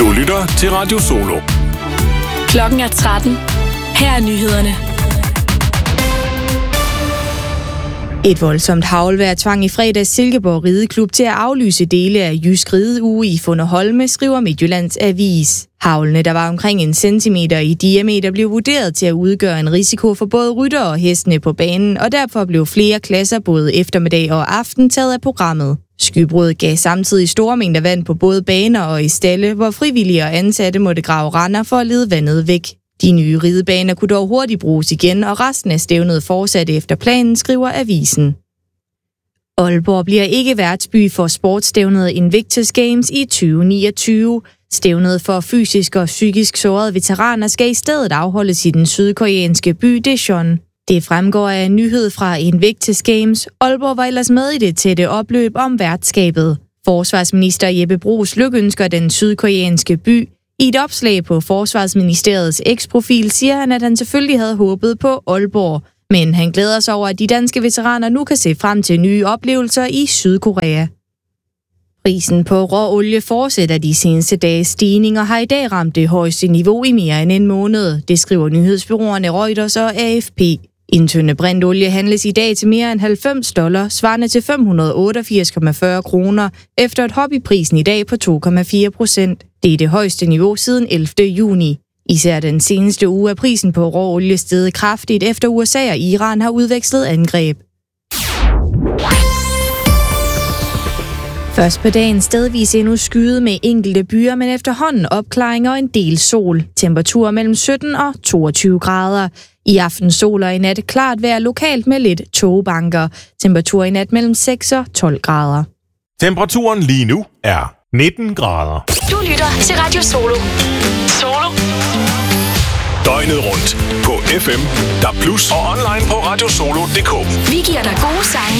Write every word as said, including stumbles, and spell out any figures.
Du lytter til Radio Solo. Klokken er tretten. Her er nyhederne. Et voldsomt haglvejr tvang i fredags Silkeborg Rideklub til at aflyse dele af Jysk Rideuge i Funderholme, skriver Midtjyllands Avis. Haglene, der var omkring en centimeter i diameter, blev vurderet til at udgøre en risiko for både rytter og hestene på banen, og derfor blev flere klasser både eftermiddag og aften taget af programmet. Skybruddet gav samtidig store mængder vand på både baner og i stalle, hvor frivillige og ansatte måtte grave render for at lede vandet væk. De nye ridebaner kunne dog hurtigt bruges igen, og resten af stævnet fortsatte efter planen, skriver avisen. Aalborg bliver ikke værtsby for sportsstævnet Invictus Games i tyve niogtyve. Stævnet for fysisk og psykisk sårede veteraner skal i stedet afholdes i den sydkoreanske by Daejeon. Det fremgår af en nyhed fra Invictus Games. Aalborg var ellers med i det tætte opløb om værtskabet. Forsvarsminister Jeppe Bruus lykønsker den sydkoreanske by. I et opslag på Forsvarsministeriets X-profil siger han, at han selvfølgelig havde håbet på Aalborg, men han glæder sig over, at de danske veteraner nu kan se frem til nye oplevelser i Sydkorea. Prisen på råolie fortsætter de seneste dages stigninger, har i dag ramt det højeste niveau i mere end en måned. Det skriver nyhedsbureauerne Reuters og A F P. En tønde brintolie handles i dag til mere end halvfems dollar, svarende til fem hundrede otteogfirs komma fyrre kroner, efter et hop i prisen i dag på to komma fire procent. Det er det højeste niveau siden ellevte juni. Især den seneste uge er prisen på råolie steget kraftigt, efter U S A og Iran har udvekslet angreb. Først på dagen stedvis endnu skyde med enkelte byer, men efterhånden opklaring og en del sol. Temperaturer mellem sytten og toogtyve grader. I aften sol og i nat klart vejr lokalt med lidt tågebanker. Temperatur i nat mellem seks og tolv grader. Temperaturen lige nu er nitten grader. Du lytter til Radio Solo. Solo. Døgnet rundt på F M, D A B plus og online på radiosolo punktum d k. Vi giver dig gode sange